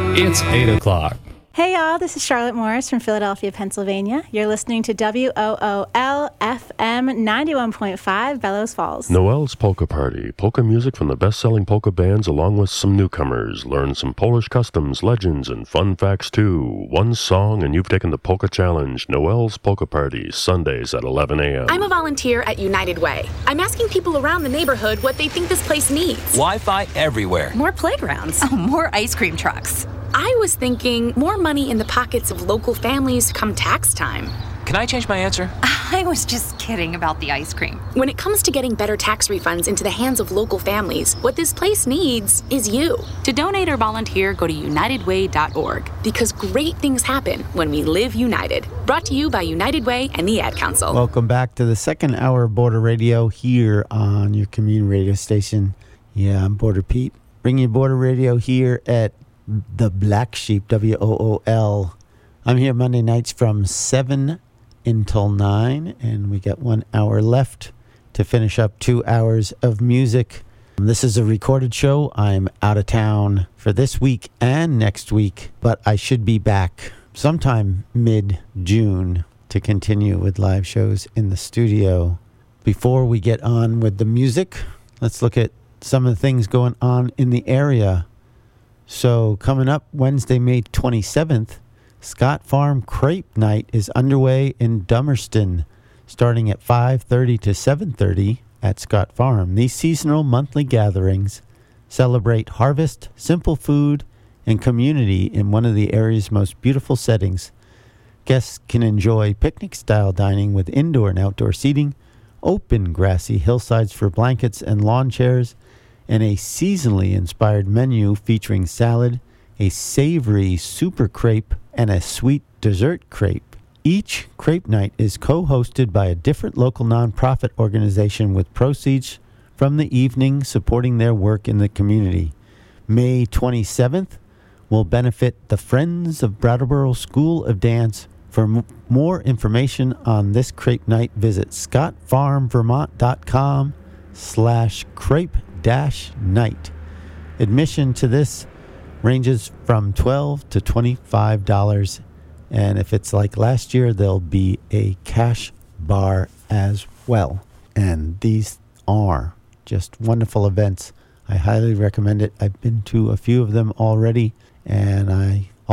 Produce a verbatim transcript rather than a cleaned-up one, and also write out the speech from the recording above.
It's eight o'clock. Hey y'all, this is Charlotte Morris from Philadelphia, Pennsylvania. You're listening to W O O L F M ninety-one point five Bellows Falls. Noel's Polka Party. Polka music from the best-selling polka bands along with some newcomers. Learn some Polish customs, legends, and fun facts too. One song and you've taken the Polka Challenge. Noel's Polka Party, Sundays at eleven a.m. I'm a volunteer at United Way. I'm asking people around the neighborhood what they think this place needs. Wi-Fi everywhere. More playgrounds. Oh, more ice cream trucks. I was thinking more money in the pockets of local families come tax time. Can I change my answer? I was just kidding about the ice cream. When it comes to getting better tax refunds into the hands of local families, what this place needs is you. To donate or volunteer, go to united way dot org. Because great things happen when we live united. Brought to you by United Way and the Ad Council. Welcome back to the second hour of Border Radio here on your community radio station. Yeah, I'm Border Pete. Bringing you Border Radio here at the Black Sheep, W O O L. I'm here Monday nights from seven until nine, and we got one hour left to finish up two hours of music. This is a recorded show. I'm out of town for this week and next week, but I should be back sometime mid-June to continue with live shows in the studio. Before we get on with the music, let's look at some of the things going on in the area. So coming up Wednesday, May twenty-seventh, Scott Farm Crepe Night is underway in Dummerston, starting at five thirty to seven thirty at Scott Farm. These seasonal monthly gatherings celebrate harvest, simple food, and community in one of the area's most beautiful settings. Guests can enjoy picnic-style dining with indoor and outdoor seating, open grassy hillsides for blankets and lawn chairs, and a seasonally inspired menu featuring salad, a savory super crepe, and a sweet dessert crepe. Each crepe night is co-hosted by a different local nonprofit organization with proceeds from the evening supporting their work in the community. May twenty-seventh will benefit the Friends of Brattleboro School of Dance. For m- more information on this crepe night, visit scott farm vermont dot com slash crepe dash night. Admission to this ranges from twelve to twenty-five dollars, and if it's like last year, there'll be a cash bar as well. And these are just wonderful events. I highly recommend it. I've been to a few of them already, and I